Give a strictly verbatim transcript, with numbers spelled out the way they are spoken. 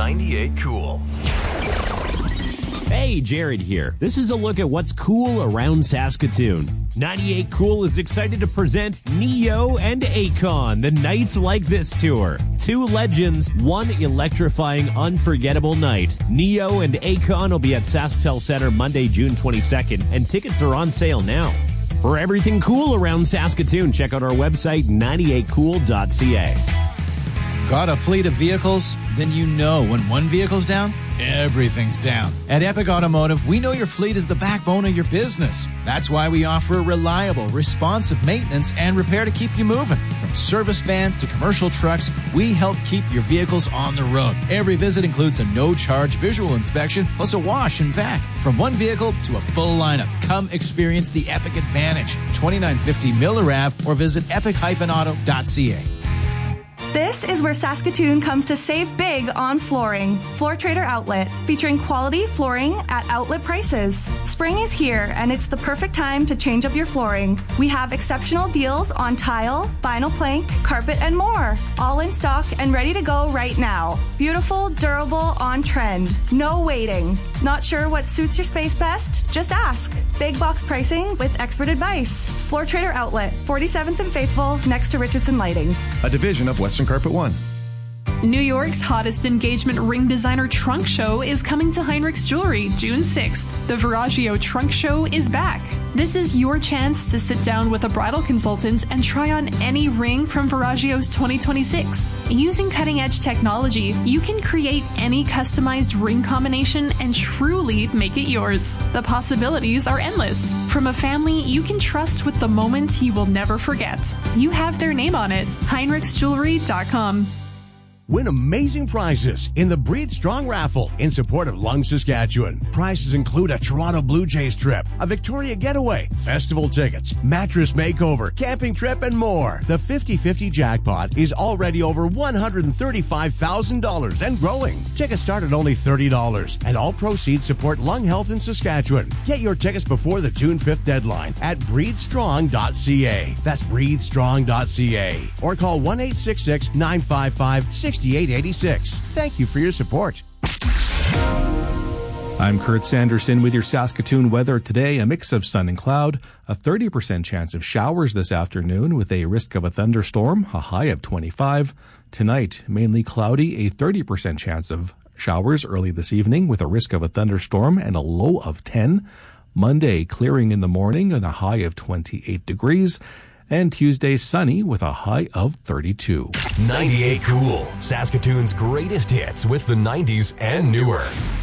ninety-eight Cool. Hey, Jared here. This is a look at what's cool around Saskatoon. ninety-eight Cool is excited to present Neo and Akon, the Nights Like This tour. Two legends, one electrifying, unforgettable night. Neo and Akon will be at SaskTel Center Monday, June twenty-second, and tickets are on sale now. For everything cool around Saskatoon, check out our website, ninety-eight cool dot c a. Got a fleet of vehicles? Then you know when one vehicle's down, everything's down. At Epic Automotive, we know your fleet is the backbone of your business. That's why we offer reliable, responsive maintenance and repair to keep you moving. From service vans to commercial trucks, we help keep your vehicles on the road. Every visit includes a no-charge visual inspection, plus a wash and vac. From one vehicle to a full lineup, come experience the Epic Advantage. twenty-nine fifty Miller Avenue or visit epic dash auto dot c a. This is where Saskatoon comes to save big on flooring. Floor Trader Outlet, featuring quality flooring at outlet prices. Spring is here, and it's the perfect time to change up your flooring. We have exceptional deals on tile, vinyl plank, carpet, and more. All in stock and ready to go right now. Beautiful, durable, on trend. No waiting. Not sure what suits your space best? Just ask. Big box pricing with expert advice. Floor Trader Outlet, forty-seventh and Faithful, next to Richardson Lighting. A division of Western Carpet One. New York's hottest engagement ring designer trunk show is coming to Heinrich's Jewelry June sixth. The Veragio Trunk Show is back. This is your chance to sit down with a bridal consultant and try on any ring from Veragio's twenty twenty-six. Using cutting-edge technology, you can create any customized ring combination and truly make it yours. The possibilities are endless. From a family you can trust with the moment you will never forget. You have their name on it. heinrichs jewelry dot com. Win amazing prizes in the Breathe Strong raffle in support of Lung, Saskatchewan. Prizes include a Toronto Blue Jays trip, a Victoria getaway, festival tickets, mattress makeover, camping trip, and more. The fifty fifty jackpot is already over one hundred thirty-five thousand dollars and growing. Tickets start at only thirty dollars, and all proceeds support lung health in Saskatchewan. Get your tickets before the June fifth deadline at breathe strong dot c a. That's breathe strong dot c a. Or call one eight six six, nine five five, six eight eight six. Thank you for your support. I'm Kurt Sanderson with your Saskatoon weather today. A mix of sun and cloud, a thirty percent chance of showers this afternoon with a risk of a thunderstorm, a high of twenty-five. Tonight, mainly cloudy, a thirty percent chance of showers early this evening with a risk of a thunderstorm and a low of ten. Monday, clearing in the morning and a high of twenty-eight degrees. And Tuesday, sunny with a high of thirty-two. ninety-eight Cool, Saskatoon's greatest hits with the nineties and newer.